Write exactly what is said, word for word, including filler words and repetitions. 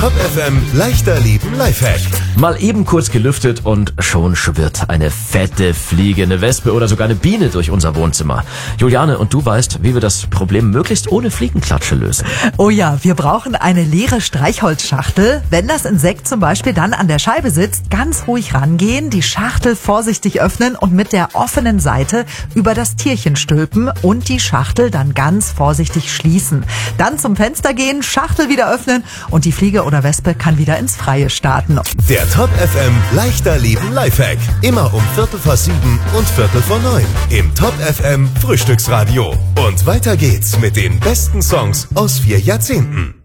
Top F M leichter Leben Lifehack. Mal eben kurz gelüftet und schon schwirrt eine fette Fliege, eine Wespe oder sogar eine Biene durch unser Wohnzimmer. Juliane, und du weißt, wie wir das Problem möglichst ohne Fliegenklatsche lösen. Oh ja, wir brauchen eine leere Streichholzschachtel. Wenn das Insekt zum Beispiel dann an der Scheibe sitzt, ganz ruhig rangehen, die Schachtel vorsichtig öffnen und mit der offenen Seite über das Tierchen stülpen und die Schachtel dann ganz vorsichtig schließen. Dann zum Fenster gehen, Schachtel wieder öffnen und die Fliege oder Wespe kann wieder ins Freie starten. Der Top F M leichter Leben Lifehack. Immer um Viertel vor sieben und Viertel vor neun im Top F M Frühstücksradio. Und weiter geht's mit den besten Songs aus vier Jahrzehnten.